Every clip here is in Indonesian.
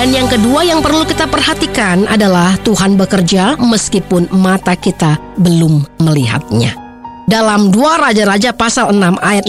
Dan yang kedua yang perlu kita perhatikan adalah Tuhan bekerja meskipun mata kita belum melihatnya. Dalam 2 Raja-Raja pasal 6 ayat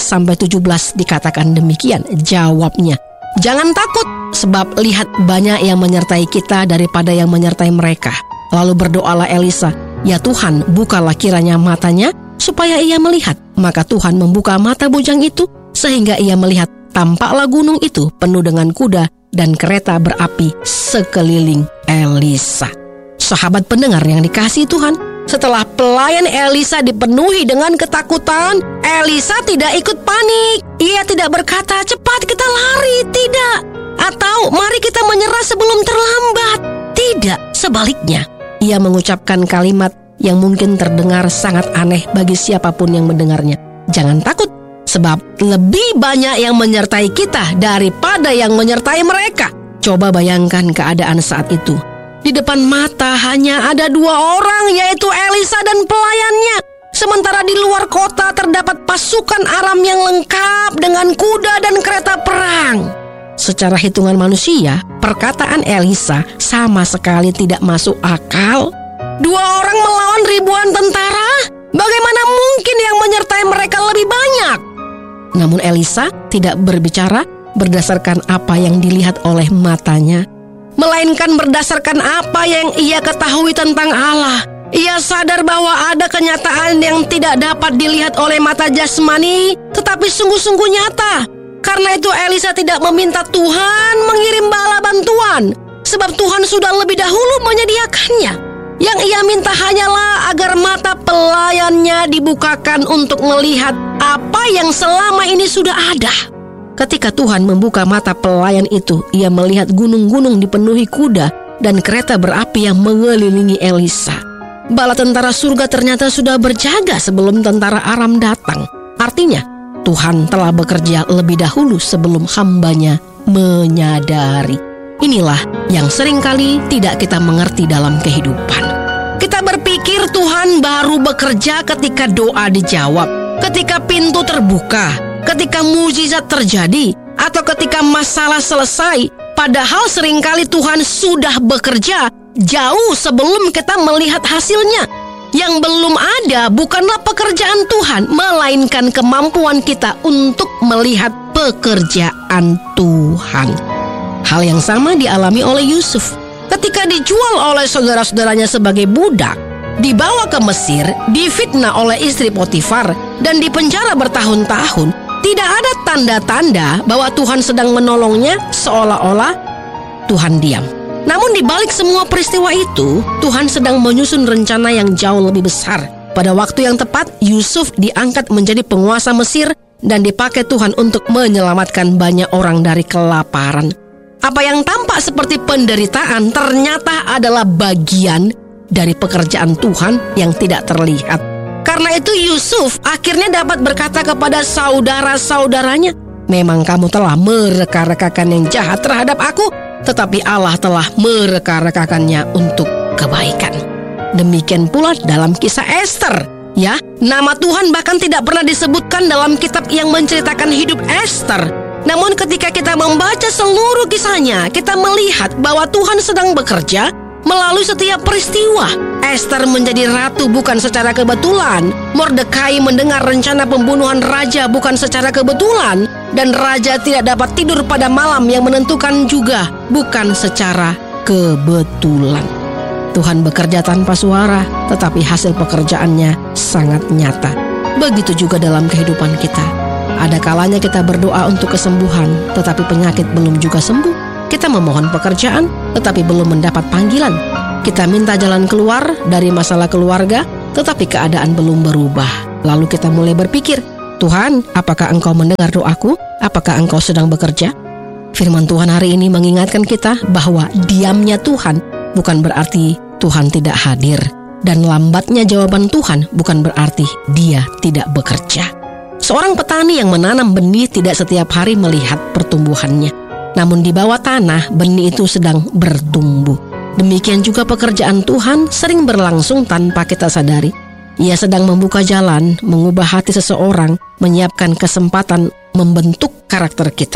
16-17 dikatakan demikian jawabnya. Jangan takut, sebab lihat banyak yang menyertai kita daripada yang menyertai mereka. Lalu berdoalah Elisa, ya Tuhan, bukalah kiranya matanya supaya ia melihat. Maka Tuhan membuka mata bujang itu sehingga ia melihat. Tampaklah gunung itu penuh dengan kuda dan kereta berapi sekeliling Elisa. Sahabat pendengar yang dikasihi Tuhan, setelah pelayan Elisa dipenuhi dengan ketakutan, Elisa tidak ikut panik. Ia tidak berkata, cepat kita lari, tidak. Atau mari kita menyerah sebelum terlambat. Tidak, sebaliknya. Ia mengucapkan kalimat yang mungkin terdengar sangat aneh bagi siapapun yang mendengarnya. Jangan takut, sebab lebih banyak yang menyertai kita daripada yang menyertai mereka. Coba bayangkan keadaan saat itu. Di depan mata hanya ada 2 orang, yaitu Elisa dan pelayannya. Sementara di luar kota terdapat pasukan Aram yang lengkap dengan kuda dan kereta perang. Secara hitungan manusia, perkataan Elisa sama sekali tidak masuk akal. 2 orang melawan ribuan tentara? Bagaimana mungkin yang menyertai mereka lebih banyak? Namun Elisa tidak berbicara berdasarkan apa yang dilihat oleh matanya, melainkan berdasarkan apa yang ia ketahui tentang Allah. Ia sadar bahwa ada kenyataan yang tidak dapat dilihat oleh mata jasmani, tetapi sungguh-sungguh nyata. Karena itu Elisa tidak meminta Tuhan mengirim bala bantuan, sebab Tuhan sudah lebih dahulu menyediakannya. Yang ia minta hanyalah agar mata pelayannya dibukakan untuk melihat apa yang selama ini sudah ada. Ketika Tuhan membuka mata pelayan itu, ia melihat gunung-gunung dipenuhi kuda dan kereta berapi yang mengelilingi Elisa. Bala tentara surga ternyata sudah berjaga sebelum tentara Aram datang. Artinya, Tuhan telah bekerja lebih dahulu sebelum hambanya menyadari. Inilah yang seringkali tidak kita mengerti dalam kehidupan. Kita berpikir Tuhan baru bekerja ketika doa dijawab, ketika pintu terbuka, ketika mujizat terjadi, atau ketika masalah selesai. Padahal seringkali Tuhan sudah bekerja jauh sebelum kita melihat hasilnya. Yang belum ada bukanlah pekerjaan Tuhan, melainkan kemampuan kita untuk melihat pekerjaan Tuhan. Hal yang sama dialami oleh Yusuf. Ketika dijual oleh saudara-saudaranya sebagai budak, dibawa ke Mesir, difitnah oleh istri Potifar, dan dipenjara bertahun-tahun, tidak ada tanda-tanda bahwa Tuhan sedang menolongnya, seolah-olah Tuhan diam. Namun di balik semua peristiwa itu, Tuhan sedang menyusun rencana yang jauh lebih besar. Pada waktu yang tepat, Yusuf diangkat menjadi penguasa Mesir dan dipakai Tuhan untuk menyelamatkan banyak orang dari kelaparan. Apa yang tampak seperti penderitaan ternyata adalah bagian dari pekerjaan Tuhan yang tidak terlihat. Karena itu Yusuf akhirnya dapat berkata kepada saudara-saudaranya, memang kamu telah mereka-rekakan yang jahat terhadap aku, tetapi Allah telah mereka-rekakannya untuk kebaikan. Demikian pula dalam kisah Esther. Ya, nama Tuhan bahkan tidak pernah disebutkan dalam kitab yang menceritakan hidup Esther. Namun ketika kita membaca seluruh kisahnya, kita melihat bahwa Tuhan sedang bekerja melalui setiap peristiwa. Esther menjadi ratu bukan secara kebetulan. Mordekai mendengar rencana pembunuhan raja bukan secara kebetulan. Dan raja tidak dapat tidur pada malam yang menentukan juga bukan secara kebetulan. Tuhan bekerja tanpa suara, tetapi hasil pekerjaannya sangat nyata. Begitu juga dalam kehidupan kita. Ada kalanya kita berdoa untuk kesembuhan, tetapi penyakit belum juga sembuh. Kita memohon pekerjaan, tetapi belum mendapat panggilan. Kita minta jalan keluar dari masalah keluarga, tetapi keadaan belum berubah. Lalu kita mulai berpikir, Tuhan, apakah Engkau mendengar doaku? Apakah Engkau sedang bekerja? Firman Tuhan hari ini mengingatkan kita bahwa diamnya Tuhan bukan berarti Tuhan tidak hadir. Dan lambatnya jawaban Tuhan bukan berarti Dia tidak bekerja. Seorang petani yang menanam benih tidak setiap hari melihat pertumbuhannya. Namun di bawah tanah, benih itu sedang bertumbuh. Demikian juga pekerjaan Tuhan sering berlangsung tanpa kita sadari. Ia sedang membuka jalan, mengubah hati seseorang, menyiapkan kesempatan membentuk karakter kita.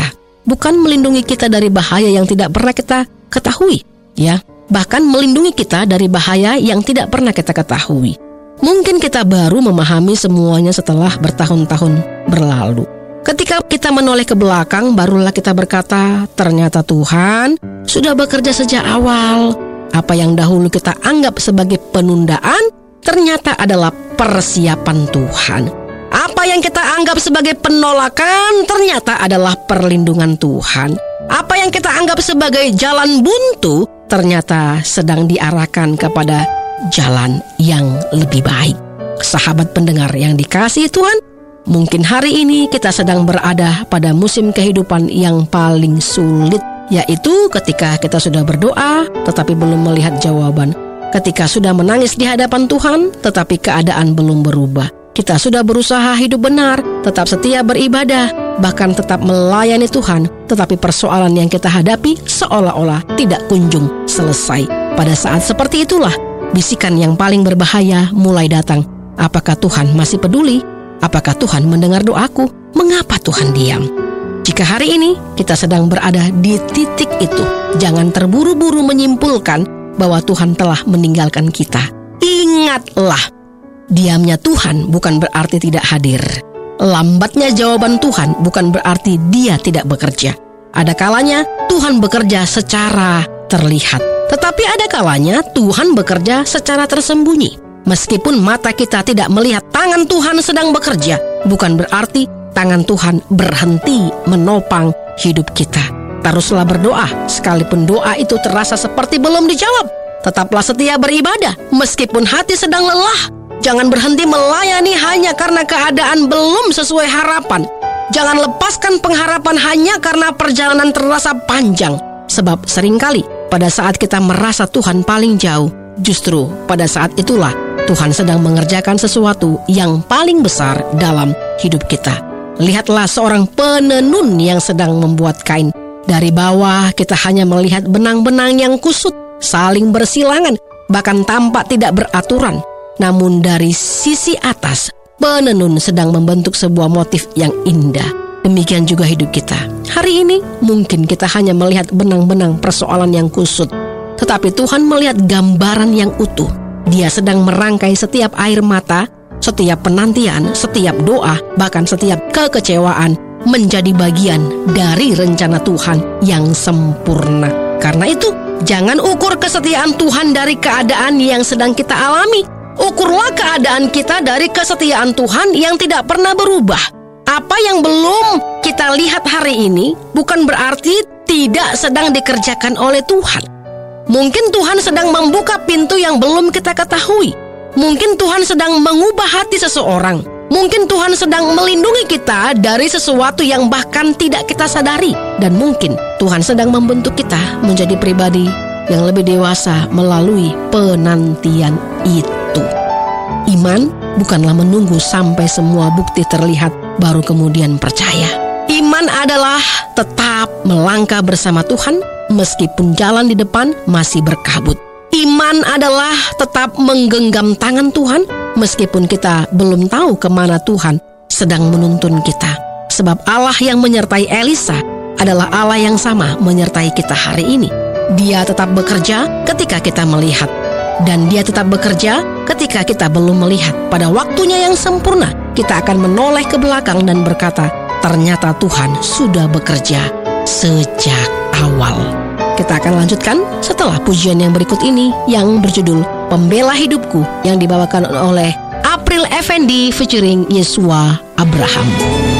bukan melindungi kita dari bahaya yang tidak pernah kita ketahui, ya. Bahkan melindungi kita dari bahaya yang tidak pernah kita ketahui. Mungkin kita baru memahami semuanya setelah bertahun-tahun berlalu. Ketika kita menoleh ke belakang, barulah kita berkata, ternyata Tuhan sudah bekerja sejak awal. Apa yang dahulu kita anggap sebagai penundaan, ternyata adalah persiapan Tuhan. Apa yang kita anggap sebagai penolakan, ternyata adalah perlindungan Tuhan. Apa yang kita anggap sebagai jalan buntu, ternyata sedang diarahkan kepada jalan yang lebih baik. Sahabat pendengar yang dikasihi Tuhan, mungkin hari ini kita sedang berada pada musim kehidupan yang paling sulit, yaitu ketika kita sudah berdoa tetapi belum melihat jawaban. Ketika sudah menangis di hadapan Tuhan tetapi keadaan belum berubah. Kita sudah berusaha hidup benar, tetap setia beribadah, bahkan tetap melayani Tuhan, tetapi persoalan yang kita hadapi seolah-olah tidak kunjung selesai. Pada saat seperti itulah bisikan yang paling berbahaya mulai datang. Apakah Tuhan masih peduli? Apakah Tuhan mendengar doaku? Mengapa Tuhan diam? Jika hari ini kita sedang berada di titik itu, jangan terburu-buru menyimpulkan bahwa Tuhan telah meninggalkan kita. Ingatlah, diamnya Tuhan bukan berarti tidak hadir. Lambatnya jawaban Tuhan bukan berarti Dia tidak bekerja. Ada kalanya Tuhan bekerja secara terlihat, tetapi ada kalanya Tuhan bekerja secara tersembunyi. Meskipun mata kita tidak melihat tangan Tuhan sedang bekerja, bukan berarti tangan Tuhan berhenti menopang hidup kita. Teruslah berdoa, sekalipun doa itu terasa seperti belum dijawab. Tetaplah setia beribadah, meskipun hati sedang lelah. Jangan berhenti melayani hanya karena keadaan belum sesuai harapan. Jangan lepaskan pengharapan hanya karena perjalanan terasa panjang. Sebab seringkali pada saat kita merasa Tuhan paling jauh, justru pada saat itulah Tuhan sedang mengerjakan sesuatu yang paling besar dalam hidup kita. Lihatlah seorang penenun yang sedang membuat kain. Dari bawah kita hanya melihat benang-benang yang kusut, saling bersilangan, bahkan tampak tidak beraturan. Namun dari sisi atas, penenun sedang membentuk sebuah motif yang indah. Demikian juga hidup kita. Hari ini mungkin kita hanya melihat benang-benang persoalan yang kusut, tetapi Tuhan melihat gambaran yang utuh. Dia sedang merangkai setiap air mata, setiap penantian, setiap doa, bahkan setiap kekecewaan menjadi bagian dari rencana Tuhan yang sempurna. Karena itu, jangan ukur kesetiaan Tuhan dari keadaan yang sedang kita alami. Ukurlah keadaan kita dari kesetiaan Tuhan yang tidak pernah berubah. Apa yang belum kita lihat hari ini bukan berarti tidak sedang dikerjakan oleh Tuhan. Mungkin Tuhan sedang membuka pintu yang belum kita ketahui. Mungkin Tuhan sedang mengubah hati seseorang. Mungkin Tuhan sedang melindungi kita dari sesuatu yang bahkan tidak kita sadari. Dan mungkin Tuhan sedang membentuk kita menjadi pribadi yang lebih dewasa melalui penantian itu. Iman bukanlah menunggu sampai semua bukti terlihat baru kemudian percaya. Iman adalah tetap melangkah bersama Tuhan meskipun jalan di depan masih berkabut. Iman adalah tetap menggenggam tangan Tuhan meskipun kita belum tahu kemana Tuhan sedang menuntun kita. Sebab Allah yang menyertai Elisa adalah Allah yang sama menyertai kita hari ini. Dia tetap bekerja ketika kita melihat. Dan Dia tetap bekerja ketika kita belum melihat. Pada waktunya yang sempurna, kita akan menoleh ke belakang dan berkata, ternyata Tuhan sudah bekerja sejak awal. Kita akan lanjutkan setelah pujian yang berikut ini yang berjudul Pembela Hidupku yang dibawakan oleh April Effendi featuring Yesua Abraham.